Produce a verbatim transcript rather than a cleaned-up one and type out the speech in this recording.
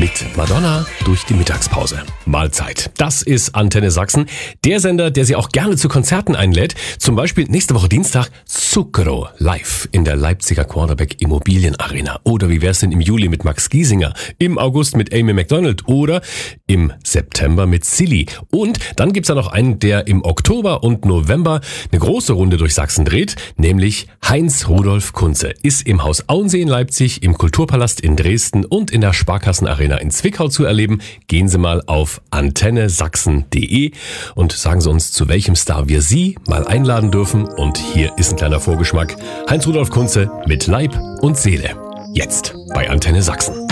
mit Madonna durch die Mittagspause. Mahlzeit. Das ist Antenne Sachsen, der Sender, der Sie auch gerne zu Konzerten einlädt. Zum Beispiel nächste Woche Dienstag Zucchero live in der Leipziger Quarterback Immobilienarena. Oder wie wär's denn im Juli mit Max Giesinger, im August mit Amy McDonald oder im September mit Silly. Und dann gibt's da noch einen, der im Oktober und November eine große Runde durch Sachsen dreht, nämlich Heinz Rudolf Kunze. Ist im Haus Auensee in Leipzig, im Kulturpalast in Dresden und in der Sparkassenarena in Zwickau zu erleben. Gehen Sie mal auf antenne sachsen punkt de und sagen Sie uns, zu welchem Star wir Sie mal einladen dürfen. Und hier ist ein kleiner Vorgeschmack. Heinz Rudolf Kunze mit Leib und Seele. Jetzt bei Antenne Sachsen.